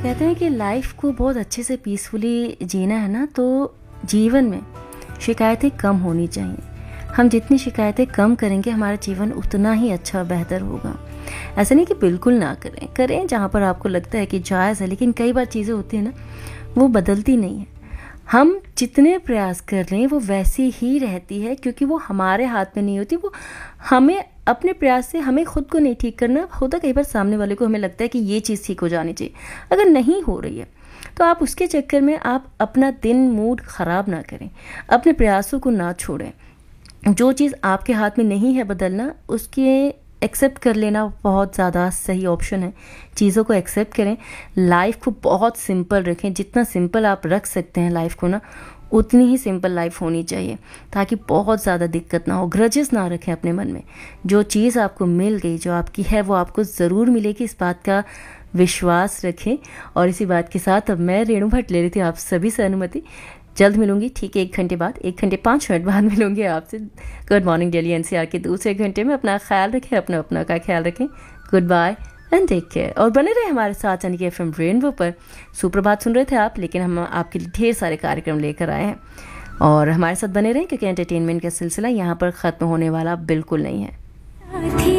कहते हैं कि लाइफ को बहुत अच्छे से पीसफुली जीना है ना, तो जीवन में शिकायतें कम होनी चाहिए। हम जितनी शिकायतें कम करेंगे हमारा जीवन उतना ही अच्छा बेहतर होगा। ऐसा नहीं कि बिल्कुल ना करें जहाँ पर आपको लगता है कि जायज़ है, लेकिन कई बार चीज़ें होती हैं ना, वो बदलती नहीं है। हम जितने प्रयास कर रहे हैं वो वैसी ही रहती है, क्योंकि वो हमारे हाथ में नहीं होती। वो हमें अपने प्रयास से हमें खुद को नहीं ठीक करना होता। कई बार सामने वाले को हमें लगता है कि ये चीज़ ठीक हो जानी चाहिए, अगर नहीं हो रही है तो आप उसके चक्कर में आप अपना दिन मूड ख़राब ना करें, अपने प्रयासों को ना छोड़ें। जो चीज़ आपके हाथ में नहीं है बदलना, उसके एक्सेप्ट कर लेना बहुत ज़्यादा सही ऑप्शन है। चीज़ों को एक्सेप्ट करें, लाइफ को बहुत सिंपल रखें। जितना सिंपल आप रख सकते हैं लाइफ को ना, उतनी ही सिंपल लाइफ होनी चाहिए, ताकि बहुत ज़्यादा दिक्कत ना हो। ग्रजेस ना रखें अपने मन में। जो चीज़ आपको मिल गई, जो आपकी है, वो आपको ज़रूर मिलेगी, इस बात का विश्वास रखें। और इसी बात के साथ अब मैं रेणु भट्ट ले रही थी आप सभी से अनुमति। जल्द मिलूंगी, ठीक है, 1 घंटे बाद, 1 घंटे 5 मिनट बाद मिलूंगी आपसे गुड मॉर्निंग दिल्ली एनसीआर के दूसरे घंटे में। अपना ख्याल रखें, अपना का ख्याल रखें। Good bye and take care. और बने रहे हमारे साथ यानी कि FM रेनबो पर। सुप्रभात सुन रहे थे आप, लेकिन हम आपके लिए ढेर सारे कार्यक्रम लेकर आए हैं, और हमारे साथ बने रहें, क्योंकि एंटरटेनमेंट का सिलसिला यहाँ पर ख़त्म होने वाला बिल्कुल नहीं है।